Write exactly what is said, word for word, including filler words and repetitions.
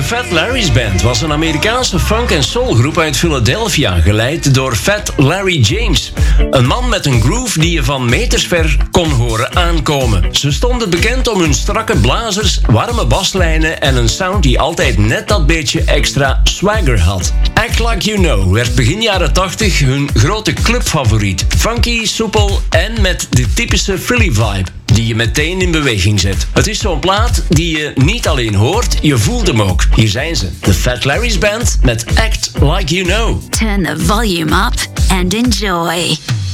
Fat Larry's Band was een Amerikaanse funk- en soulgroep uit Philadelphia, geleid door Fat Larry James. Een man met een groove die je van metersver kon horen aankomen. Ze stonden bekend om hun strakke blazers, warme baslijnen en een sound die altijd net dat beetje extra swagger had. Act Like You Know werd begin jaren tachtig hun grote clubfavoriet. Funky, soepel en met de typische Philly vibe die je meteen in beweging zet. Het is zo'n plaat die je niet alleen hoort, je voelt hem ook. Hier zijn ze, de Fat Larry's Band met Act Like You Know. Turn the volume up and enjoy.